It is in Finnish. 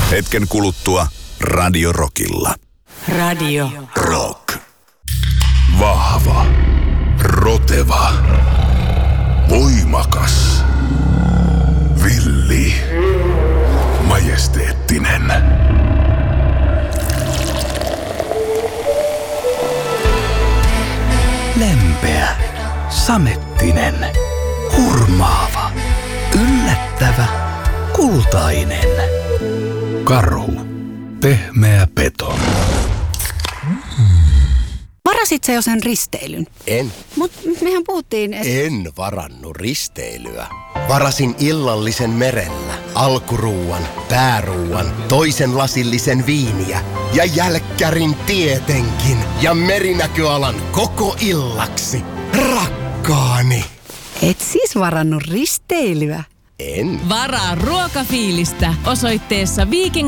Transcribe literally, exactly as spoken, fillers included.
Hetken kuluttua Radio Rockilla. Radio Rock. Vahva. Roteva. Voimakas. Villi. Majesteettinen. Lempeä. Samettinen. Hurmaava. Yllättävä. Kultainen. Karhu. Pehmeä peto. Varasit sä jo sen risteilyn? En. Mut mehän puhuttiin... Et... En varannut risteilyä. Varasin illallisen merellä, alkuruuan, pääruuan, toisen lasillisen viiniä ja jälkkärin tietenkin ja merinäköalan koko illaksi. Rakkaani! Et siis varannut risteilyä? En. Varaa ruokafiilistä osoitteessa viiking